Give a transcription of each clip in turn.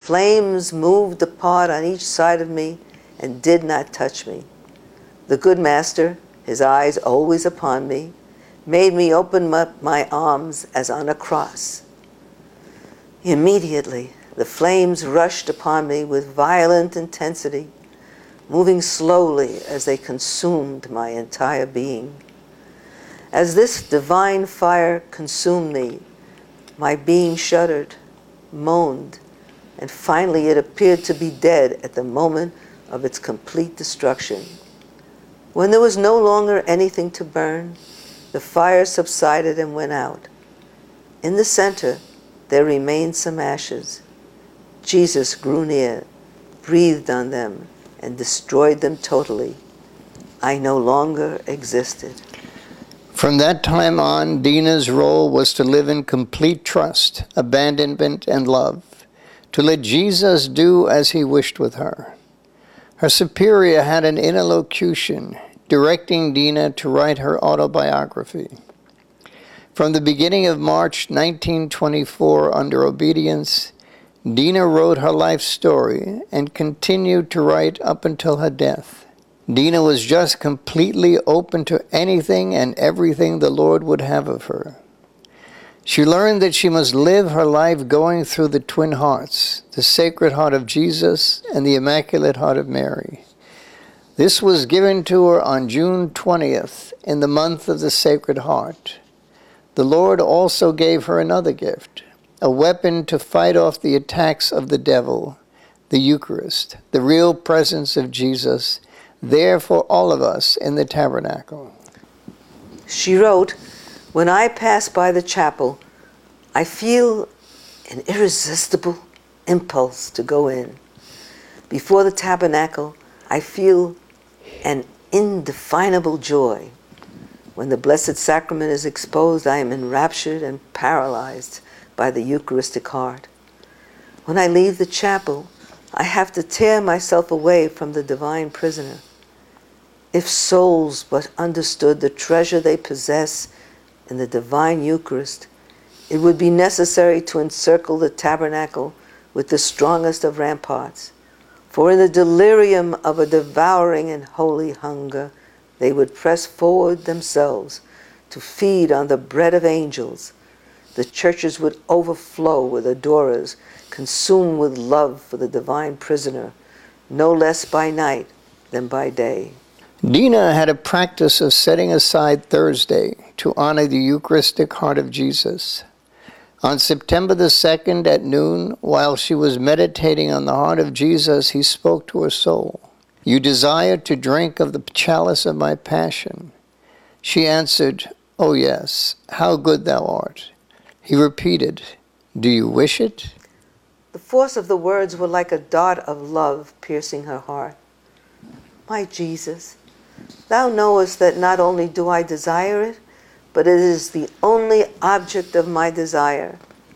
flames moved apart on each side of me and did not touch me. The good master, his eyes always upon me, made me open up my arms as on a cross. Immediately, the flames rushed upon me with violent intensity, moving slowly as they consumed my entire being. As this divine fire consumed me, my being shuddered, moaned, and finally it appeared to be dead at the moment of its complete destruction. When there was no longer anything to burn, the fire subsided and went out. In the center, there remained some ashes. Jesus grew near, breathed on them, and destroyed them totally. I no longer existed. From that time on, Dina's role was to live in complete trust, abandonment, and love, to let Jesus do as he wished with her. Her superior had an interlocution, directing Dina to write her autobiography. From the beginning of March 1924, under obedience, Dina wrote her life story and continued to write up until her death. Dina was just completely open to anything and everything the Lord would have of her. She learned that she must live her life going through the twin hearts, the Sacred Heart of Jesus and the Immaculate Heart of Mary. This was given to her on June 20th, in the month of the Sacred Heart. The Lord also gave her another gift, a weapon to fight off the attacks of the devil, the Eucharist, the real presence of Jesus, there for all of us in the tabernacle. She wrote, "When I pass by the chapel, I feel an irresistible impulse to go in. Before the tabernacle, I feel an indefinable joy. When the Blessed Sacrament is exposed, I am enraptured and paralyzed by the Eucharistic heart. When I leave the chapel, I have to tear myself away from the divine prisoner. If souls but understood the treasure they possess in the divine Eucharist, it would be necessary to encircle the tabernacle with the strongest of ramparts. For in the delirium of a devouring and holy hunger, they would press forward themselves to feed on the bread of angels. The churches would overflow with adorers, consumed with love for the divine prisoner, no less by night than by day." Dina had a practice of setting aside Thursday to honor the Eucharistic heart of Jesus. On September the 2nd at noon, while she was meditating on the heart of Jesus, he spoke to her soul. "You desire to drink of the chalice of my passion." She answered, "Oh yes, how good thou art." He repeated, "Do you wish it?" The force of the words were like a dart of love piercing her heart. "My Jesus, thou knowest that not only do I desire it, but it is the only object of my desire."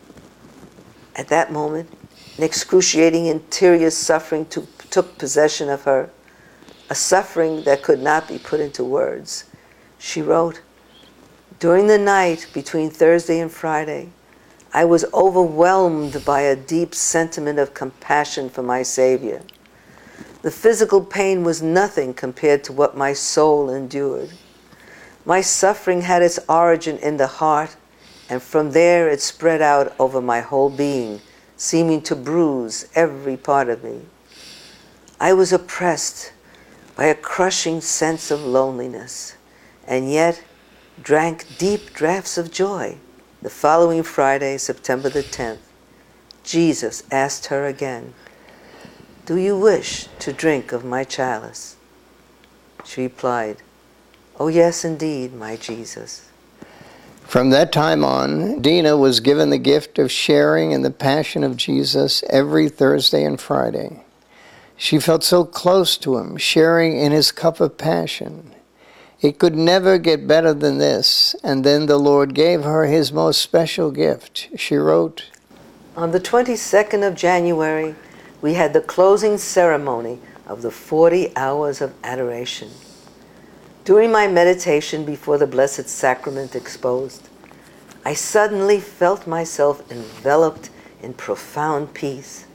At that moment, an excruciating interior suffering took possession of her, a suffering that could not be put into words. She wrote, "During the night between Thursday and Friday, I was overwhelmed by a deep sentiment of compassion for my Savior. The physical pain was nothing compared to what my soul endured. My suffering had its origin in the heart, and from there it spread out over my whole being, seeming to bruise every part of me. I was oppressed by a crushing sense of loneliness, and yet drank deep draughts of joy." The following Friday, September the 10th, Jesus asked her again, "Do you wish to drink of my chalice?" She replied, "Oh yes, indeed, my Jesus." From that time on, Dina was given the gift of sharing in the Passion of Jesus every Thursday and Friday. She felt so close to him, sharing in his cup of passion. It could never get better than this, and then the Lord gave her his most special gift. She wrote, "On the 22nd of January, we had the closing ceremony of the 40 hours of adoration. During my meditation before the Blessed Sacrament exposed, I suddenly felt myself enveloped in profound peace.